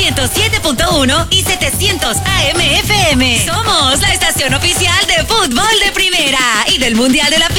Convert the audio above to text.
107.1 y 700 AM FM. Somos la estación oficial de fútbol de primera y del Mundial de la